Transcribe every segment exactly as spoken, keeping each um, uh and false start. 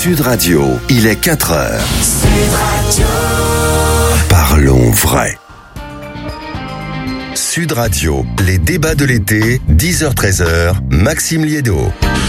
Sud Radio, il est quatre heures. Sud Radio. Parlons vrai. Sud Radio, les débats de l'été, dix heures treize heures, Maxime Liédo.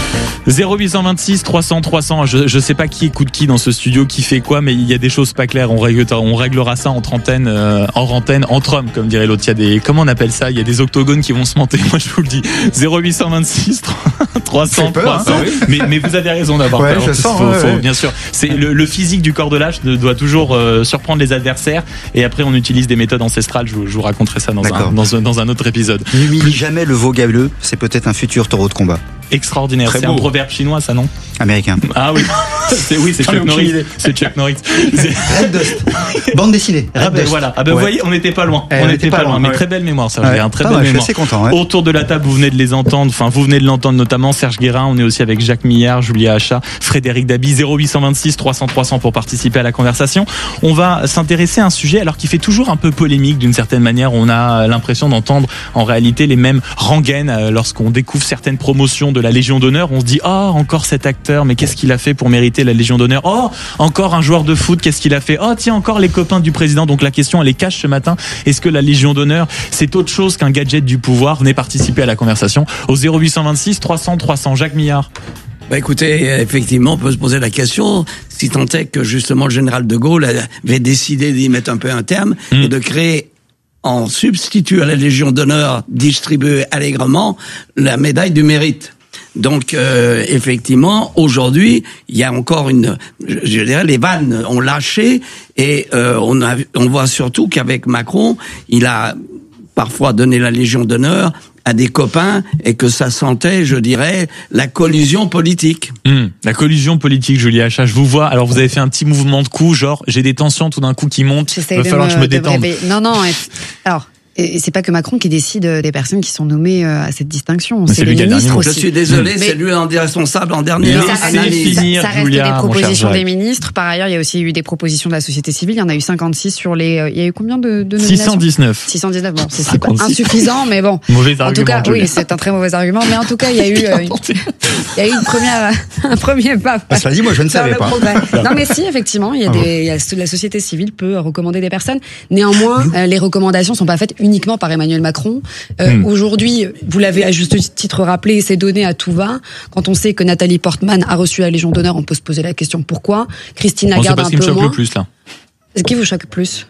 zéro huit deux six trois cents trois cents. Je, je sais pas qui écoute qui dans ce studio, qui fait quoi, mais il y a des choses pas claires. On réglera, on réglera ça entre antenne, euh, hors antenne, entre hommes, comme dirait l'autre. Il y a des, comment on appelle ça? Il y a des octogones qui vont se monter. Moi, je vous le dis. zéro huit deux six trois cents trois cents. Hein. Mais, mais vous avez raison d'avoir ouais, peur. Je sens, faut, ouais, faut, ouais. Bien sûr. C'est le, le physique du corps de lâche doit toujours euh, surprendre les adversaires. Et après, on utilise des méthodes ancestrales. Je vous, je vous raconterai ça dans un, dans un, dans un autre épisode. N'humilie jamais le veau galeux. C'est peut-être un futur taureau de combat. Extraordinaire. Très c'est beau. Un proverbe chinois, ça, non? Américain. Ah oui. C'est, oui, c'est Chuck Norris. C'est Chuck Norris. Red Dust. Bande dessinée. Ah ben voilà. Ah ben vous voyez, on n'était pas loin. Eh, on n'était pas, pas loin. loin. Mais ouais. Très belle mémoire, ça. Ouais. J'ai un très ah, belle ouais, mémoire. Je suis assez content. Ouais. Autour de la table, vous venez de les entendre. Enfin, vous venez de l'entendre notamment Serge Guérin. On est aussi avec Jacques Millard, Julia Achat, Frédéric Dabi. zéro huit deux six trois cents trois cents pour participer à la conversation. On va s'intéresser à un sujet alors qui fait toujours un peu polémique d'une certaine manière. On a l'impression d'entendre en réalité les mêmes rengaines lorsqu'on découvre certaines promotions de la Légion d'honneur. On se dit, oh, encore cet acteur, mais qu'est-ce qu'il a fait pour mériter la Légion d'honneur? Oh, encore un joueur de foot, qu'est-ce qu'il a fait? Oh, tiens, encore les copains du président. Donc la question, elle est cash ce matin. Est-ce que la Légion d'honneur, c'est autre chose qu'un gadget du pouvoir? Venez participer à la conversation au zéro huit deux six trois cents trois cents. Jacques Millard. Bah écoutez, effectivement, on peut se poser la question, si tant est que justement le général de Gaulle avait décidé d'y mettre un peu un terme mmh. et de créer en substitut à la Légion d'honneur distribuée allègrement la médaille du mérite. Donc euh, effectivement, aujourd'hui, il y a encore une, je dirais, les vannes ont lâché et euh, on a, on voit surtout qu'avec Macron, il a parfois donné la Légion d'honneur à des copains et que ça sentait, je dirais, la collusion politique. Mmh, la collusion politique, Julia Achat. Je vous vois. Alors vous avez fait un petit mouvement de cou, genre j'ai des tensions tout d'un coup qui montent. Il va falloir que je me détende. Non, non. Alors. Et c'est pas que Macron qui décide des personnes qui sont nommées à cette distinction. Mais c'est, c'est les ministres aussi. Je suis désolé, mais c'est lui un des responsables en dernière analyse. Ça, finir, ça reste Julia, des propositions des ministres. Par ailleurs, il y a aussi eu des propositions de la société civile. Il y en a eu cinquanté-six sur les. Il y a eu combien de, de nominations? six cent dix-neuf. six cent dix-neuf. Bon, c'est, c'est pas insuffisant, mais bon. Mauvais argument. En tout cas, Julia. Oui, c'est un très mauvais argument. Mais en tout cas, il y a eu. Euh, une, il y a eu une première, un premier pas. Ça dit, moi, je ne savais pas. Non, mais si, effectivement, il y a des. Il y a, la société civile peut recommander des personnes. Néanmoins, les recommandations sont pas faites uniquement par Emmanuel Macron. Euh, mmh. Aujourd'hui, vous l'avez à juste titre rappelé, c'est donné à tout va. Quand on sait que Nathalie Portman a reçu la Légion d'honneur, on peut se poser la question pourquoi. Christine Lagarde un peu moins. C'est pas ce qui me choque le plus là. Ce qui vous choque le plus?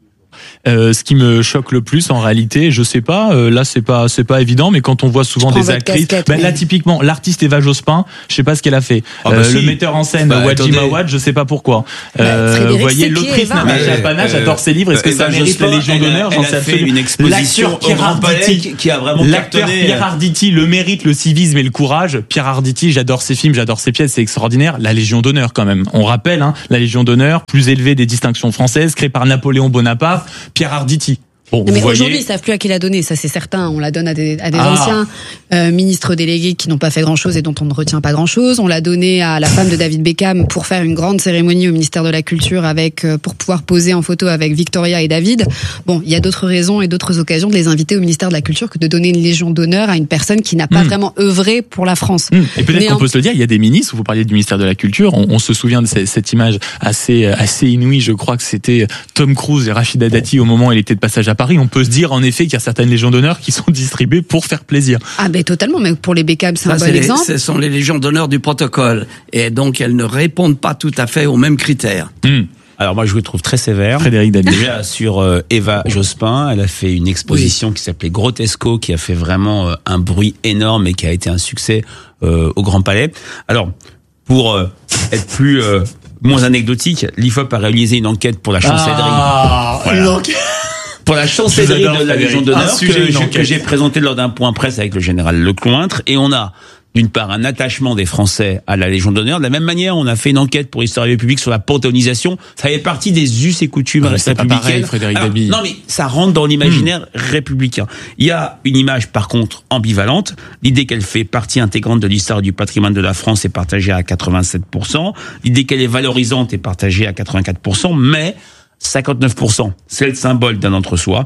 Euh, ce qui me choque le plus en réalité, je sais pas, euh, là c'est pas c'est pas évident, mais quand on voit souvent des actrices, casquette, ben, mais... là typiquement l'artiste Eva Jospin, je sais pas ce qu'elle a fait. Ah bah euh, si. Le metteur en scène bah, Wadji Mawad, je sais pas pourquoi. Bah, euh, vous voyez Sépier, l'autrice Natacha Pana, j'adore ses livres. Est-ce que ça mérite la Légion d'honneur? J'en sais fait une exposition au Grand Palais qui a vraiment l'acteur cartonné. Pierre Arditi, le mérite, le civisme et le courage. Pierre Arditi, j'adore ses films, j'adore ses pièces, c'est extraordinaire. La Légion d'honneur quand même. On rappelle, hein, la Légion d'honneur, plus élevée des distinctions françaises, créée par Napoléon Bonaparte, Pierre Arditi. Bon, mais voyez... aujourd'hui, ils savent plus à qui la donner, ça c'est certain. On la donne à des, à des ah. anciens euh, ministres délégués qui n'ont pas fait grand-chose et dont on ne retient pas grand-chose. On l'a donné à la femme de David Beckham pour faire une grande cérémonie au ministère de la Culture avec euh, pour pouvoir poser en photo avec Victoria et David. Bon, il y a d'autres raisons et d'autres occasions de les inviter au ministère de la Culture que de donner une Légion d'honneur à une personne qui n'a pas mmh. vraiment œuvré pour la France. Mmh. Et peut-être Mais qu'on en... peut se le dire, il y a des ministres, vous parliez du ministère de la Culture, on, on se souvient de cette, cette image assez assez inouïe, je crois que c'était Tom Cruise et Rachida Dati au moment où il était de passage à Paris. On peut se dire en effet qu'il y a certaines légions d'honneur qui sont distribuées pour faire plaisir. Ah ben totalement, mais pour les Beckham c'est Ça, un bon c'est exemple. Les, ce sont les légions d'honneur du protocole et donc elles ne répondent pas tout à fait aux mêmes critères. Mmh. Alors moi je vous trouve très sévère. Frédéric Dabi. Déjà sur euh, Eva Jospin, elle a fait une exposition oui. qui s'appelait Grotesco, qui a fait vraiment euh, un bruit énorme et qui a été un succès euh, au Grand Palais. Alors pour euh, être plus euh, moins anecdotique, l'I F O P a réalisé une enquête pour la chancellerie. Ah, voilà. Une enquête. Pour la chancellerie de la Légion d'honneur sujet, que, que j'ai présenté lors d'un point presse avec le général Leclointre, et on a d'une part un attachement des Français à la Légion d'honneur. De la même manière, on a fait une enquête pour Histoire et République sur la panthéonisation. Ça fait partie des us et coutumes ah, c'est républicaines. Pas pareil, Frédéric Alors, Dabi. non mais ça rentre dans l'imaginaire mmh. républicain. Il y a une image par contre ambivalente. L'idée qu'elle fait partie intégrante de l'histoire et du patrimoine de la France est partagée à quatre-vingt-sept pour cent. L'idée qu'elle est valorisante est partagée à quatre-vingt-quatre pour cent. Mais cinquante-neuf pour cent, c'est le symbole d'un entre-soi.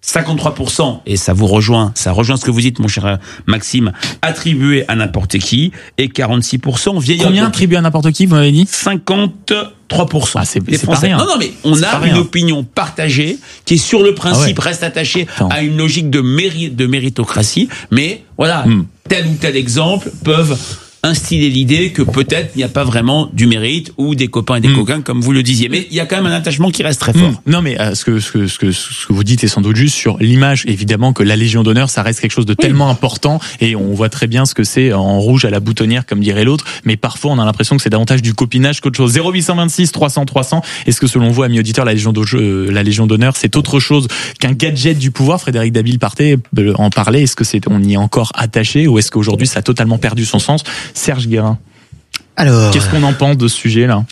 cinquante-trois pour cent, et ça vous rejoint, ça rejoint ce que vous dites, mon cher Maxime, attribué à n'importe qui, et quarante-six pour cent vieillards. Combien attribué à n'importe qui, vous m'avez dit? cinquante-trois pour cent Ah, c'est, des c'est pas Français. rien. Non, non, mais on C'est a pas une rien. opinion partagée qui, sur le principe, Ah ouais. reste attachée Attends. à une logique de mérite, de méritocratie, mais voilà, Hmm. tel ou tel exemple peuvent instiller l'idée que peut-être il n'y a pas vraiment du mérite ou des copains et des Mm. coquins comme vous le disiez, mais il y a quand même un attachement qui reste très fort. Mmh. Non, mais euh, ce, que, ce, que, ce, que, ce que vous dites est sans doute juste sur l'image. Évidemment que la Légion d'honneur, ça reste quelque chose de tellement important et on voit très bien ce que c'est en rouge à la boutonnière, comme dirait l'autre. Mais parfois, on a l'impression que c'est davantage du copinage qu'autre chose. zéro huit cent vingt-six trois cents trois cents. Est-ce que selon vous, amis auditeurs, la Légion, euh, la Légion d'honneur, c'est autre chose qu'un gadget du pouvoir? Frédéric Dabi partait en parlait. Est-ce que c'est on y est encore attaché ou est-ce qu'aujourd'hui ça a totalement perdu son sens? Serge Guérin. Alors, Qu'est-ce qu'on en pense de ce sujet-là?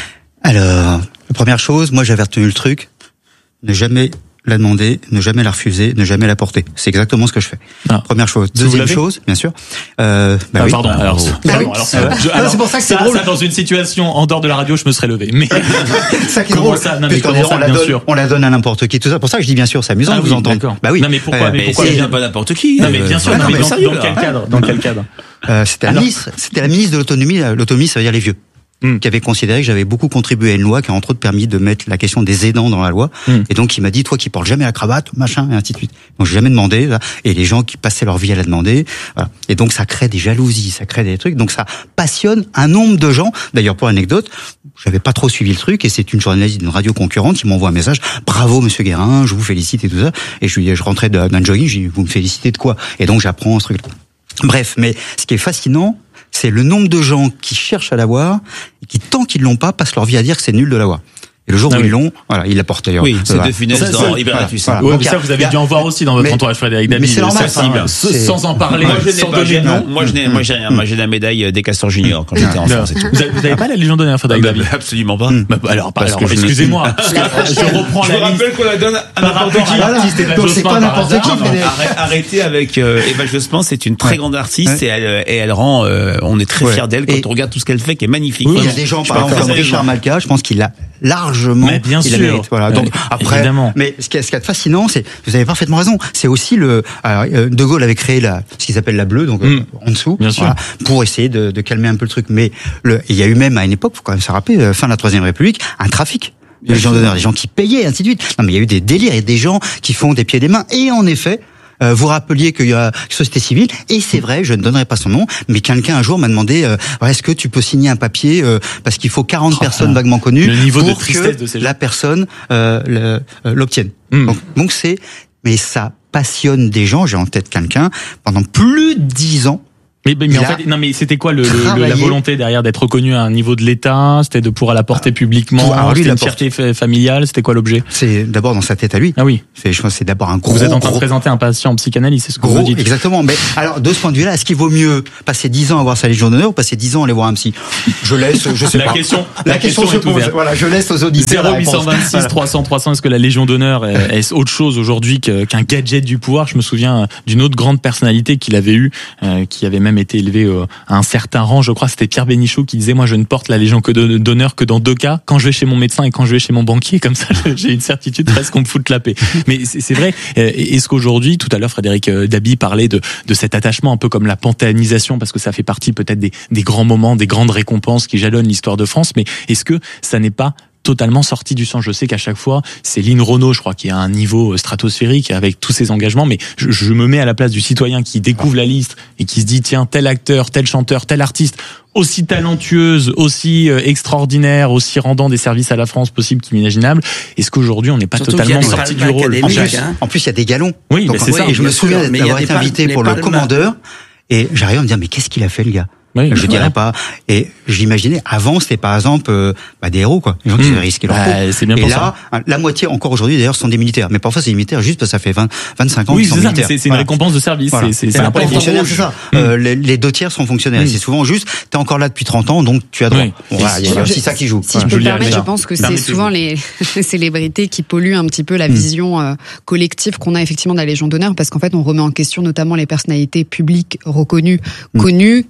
alors, la première chose, moi j'avais retenu le truc, ne jamais la demander, ne jamais la refuser, ne jamais la porter. C'est exactement ce que je fais. Ah. Première chose. Vous Deuxième l'avez chose, bien sûr. Euh, bah Ah, oui. pardon, alors, Bah pardon, oui. alors, ça, je- Non, alors, c'est pour ça que c'est ça, drôle. ça, dans une situation en dehors de la radio, je me serais levé. Mais Ça qui est Comment drôle, ça Non, mais puisqu'on comment est- ça, on la bien donne, sûr. on la donne à n'importe qui. Tout ça. Pour ça que je dis bien sûr, c'est amusant Ah de oui, vous entendre. d'accord. Bah oui. Non, mais pourquoi Euh, mais Mais pourquoi ça bien vient pas n'importe qui. Non, mais bien euh, sûr, voilà, non, mais mais dans, sérieux, dans là, quel hein. cadre Dans quel cadre Euh, c'était la Alors- ministre, c'était la ministre de l'autonomie. L'autonomie, ça veut dire les vieux. Hmm. Qui avait considéré que j'avais beaucoup contribué à une loi qui a entre autres permis de mettre la question des aidants dans la loi. Hmm. Et donc il m'a dit, toi qui portes jamais la cravate, machin, et ainsi de suite. Donc j'ai jamais demandé. Là, et les gens qui passaient leur vie à la demander. Voilà. Et donc ça crée des jalousies, ça crée des trucs. Donc ça passionne un nombre de gens. D'ailleurs, pour anecdote, j'avais pas trop suivi le truc et c'est une journaliste d'une radio concurrente qui m'envoie un message. Bravo, monsieur Guérin, je vous félicite et tout ça. Et je lui, je rentrais d'un jogging, je lui dis, vous me félicitez de quoi? Et donc j'apprends ce truc. Bref, mais ce qui est fascinant, c'est le nombre de gens qui cherchent à l'avoir et qui, tant qu'ils l'ont pas, passent leur vie à dire que c'est nul de l'avoir. Et le jour Ah où oui. ils l'ont, voilà, ils l'apportent d'ailleurs. Oui, c'est Voilà. de Funès Ça, dans ça, Liberatus. voilà. Ouais, Donc, mais y a- ça, vous avez y a- dû en voir aussi dans votre mais- entourage, Frédéric mais Dabi. c'est normal, ça, sensible, hein. sans- C'est- sans en parler, Moi, je n'ai sans pas, donner j'ai, de non, nom. moi, je n'ai, moi, j'ai, moi, j'ai la médaille des Castors Juniors quand j'étais enfant, c'est tout. Vous avez- vous n'avez pas la Légion d'honneur, Frédéric Ah, Dabi? bah, absolument pas. Bah, bah, alors, Parce alors, que je n'ai- excusez-moi, parce que je reprends Je la vous liste. rappelle qu'on la donne à Par n'importe rapport qui. à l'artiste Eva Donc, c'est Jospin, pas par n'importe hasard. qui, Non, non, mais- Arrête- Arrêtez avec euh, Eva Jospin, c'est une très Ouais. grande artiste Ouais. et elle, et elle rend, euh, on est très Ouais. fiers d'elle quand Et- on regarde tout ce qu'elle fait, qui est magnifique. Oui, il y a Vraiment. des gens, Je par parle exemple, comme très Richard sérieusement. Malka, je pense qu'il l'a largement. Mais bien il la sûr. mérite. Voilà. Donc Ouais, après, évidemment. mais ce qui est, ce qui est fascinant, c'est, vous avez parfaitement raison, c'est aussi le. Alors, euh, De Gaulle avait créé la, ce qu'ils appellent la bleue, donc euh, Mm. en dessous, Bien sûr. voilà, pour essayer de, de calmer un peu le truc. Mais le, il y a eu même à une époque, faut quand même se rappeler, euh, fin de la Troisième République, un trafic. Les gens d'honneur, des gens qui payaient, ainsi de suite. Non, mais il y a eu des délires et des gens qui font des pieds et des mains. Et en effet, euh, vous rappeliez qu'il y a une société civile, et c'est vrai, je ne donnerai pas son nom, mais quelqu'un un jour m'a demandé, euh, est-ce que tu peux signer un papier, euh, parce qu'il faut quarante personnes vaguement connues Le niveau de pour tristesse que de ces gens. la personne euh, le- euh, l'obtienne. Mm. Donc, donc c'est, mais ça passionne des gens. J'ai en tête quelqu'un pendant plus de dix ans. Mais, mais Il en a fait, non, mais c'était quoi le, le- le- la travaillé. volonté derrière d'être reconnu à un niveau de l'État? C'était de pouvoir la porter publiquement? Pour- alors lui, C'était il une la porte. fierté fa- familiale? C'était quoi l'objet? C'est d'abord dans sa tête à lui. Ah oui. C'est, je pense, que c'est d'abord un gros. Vous êtes en train de gros- présenter un patient en psychanalyse, c'est ce que Gros, vous dites. exactement. Mais alors, de ce point de vue-là, est-ce qu'il vaut mieux passer dix ans à voir sa Légion d'honneur ou passer dix ans à aller voir un psy? Je laisse, je sais La pas. question- la, la question, question se est pose. ouverte. Voilà, je laisse aux auditeurs. zéro la huit réponse. vingt-six Voilà. trois cents trois cents. Est-ce que la Légion d'honneur est, est autre chose aujourd'hui que- qu'un gadget du pouvoir? Je me souviens d'une autre grande personnalité qu'il avait eue, euh, qui avait même été élevée euh, à un certain rang. Je crois c'était Pierre Bénichou qui disait, moi je ne porte la Légion que de- d'honneur que dans deux cas, quand je vais chez mon médecin et quand je vais chez mon banquier. Comme ça, j'ai une certitude presque qu'on me fout la paix. Mais c'est c'est vrai. euh, Est-ce qu'aujourd'hui, tout à l'heure, Frédéric euh, Dabi parlait de, de cet attachement un peu comme la panthéanisation, parce que ça fait partie peut-être des, des grands moments, des grandes récompenses qui jalonnent l'histoire de France. Mais est-ce que ça n'est pas totalement sorti du sens? Je sais qu'à chaque fois, c'est Lynn Renaud, je crois, qui a un niveau stratosphérique avec tous ses engagements, mais je, je me mets à la place du citoyen qui découvre la liste et qui se dit, tiens, tel acteur, tel chanteur, tel artiste, aussi talentueuse, aussi euh, extraordinaire, aussi rendant des services à la France possibles qu'imaginables. Est-ce qu'aujourd'hui, on n'est pas Surtout totalement qu'il y a sorti des du rôle? académiques, En plus, hein. en plus, il y a des galons. Oui, Donc, mais c'est oui, ça. Et je me bien souviens sûr, mais il y a d'avoir des été palmes- invité les pour le palmes. commandeur. Et j'arrive à me dire, mais qu'est-ce qu'il a fait, le gars? Oui, Je voilà. dirais pas. Et j'imaginais, avant, c'était par exemple euh, bah, des héros, quoi. Des gens qui Mmh. avaient risqué leur Bah, peau. c'est bien Et pour là, la moitié, encore aujourd'hui, d'ailleurs, sont des militaires. Mais parfois, c'est des militaires juste parce que ça fait vingt, vingt-cinq ans Oui, qu'ils sont c'est ça, mais militaires. c'est c'est une Voilà. récompense de service. Voilà. C'est- C'est Et c'est alors, pour les important. fonctionnaires, c'est ça. Euh, les, les deux tiers sont fonctionnaires. Mm. Et c'est souvent juste, t'es encore là depuis trente ans, donc tu as droit. Oui. Bon, voilà, il y a Je- aussi ça qui joue. Si je peux me Julia, permettre, Julia. je pense que c'est Permettez-vous. souvent les célébrités qui polluent un petit peu la vision euh, collective qu'on a effectivement de la Légion d'honneur, parce qu'en fait, on remet en question notamment les personnalités publiques reconnues, connues, qui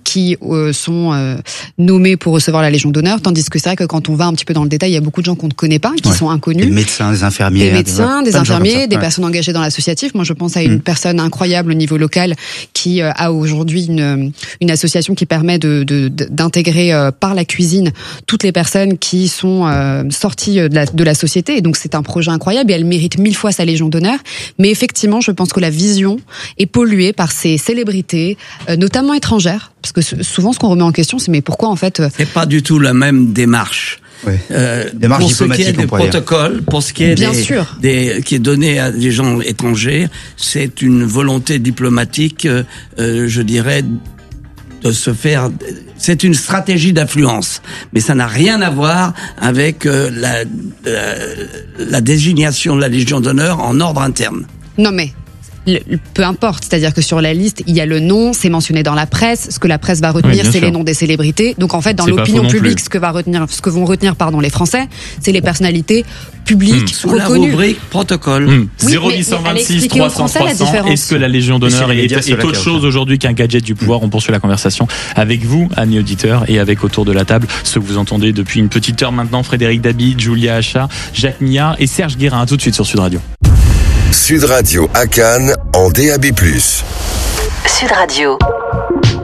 euh, sont euh, nommés pour recevoir la Légion d'honneur, tandis que c'est vrai que quand on va un petit peu dans le détail, il y a beaucoup de gens qu'on ne connaît pas, qui ouais. sont inconnus. Des médecins, des infirmiers. Des médecins, des, des infirmiers, des ouais. personnes engagées dans l'associatif. Moi, je pense à une mmh. personne incroyable au niveau local qui euh, a aujourd'hui une, une association qui permet de, de, d'intégrer euh, par la cuisine toutes les personnes qui sont euh, sorties de la, de la société. Et donc, c'est un projet incroyable et elle mérite mille fois sa Légion d'honneur. Mais effectivement, je pense que la vision est polluée par ces célébrités, euh, notamment étrangères. Parce que souvent, ce qu'on remet en question, c'est mais pourquoi en fait... Euh... C'est pas du tout la même démarche. Oui. Euh, démarche pour ce qui est des protocoles, dire. pour ce qui est Bien des, sûr. des qui est donné à des gens étrangers, c'est une volonté diplomatique, euh, euh, je dirais, de se faire. C'est une stratégie d'influence, mais ça n'a rien à voir avec euh, la, la la désignation de la Légion d'honneur en ordre interne. Non mais. Le, peu importe, c'est-à-dire que sur la liste, il y a le nom, c'est mentionné dans la presse. Ce que la presse va retenir, oui, c'est sûr. Les noms des célébrités. Donc en fait, dans c'est l'opinion publique, ce que va retenir, ce que vont retenir, pardon, les Français, c'est les personnalités publiques mmh. sous reconnues. La rubrique protocole. Mmh. Oui, zéro huit cent vingt-six trois cents trois cents. Est-ce que la Légion d'honneur est, est, est autre chose aujourd'hui qu'un gadget du pouvoir? On poursuit la conversation avec vous, amis auditeurs, et avec autour de la table ceux que vous entendez depuis une petite heure maintenant: Frédéric Dabi, Julia Hacha, Jacques Millard et Serge Guérin. Tout de suite sur Sud Radio. Sud Radio à Cannes en D A B plus. Sud Radio.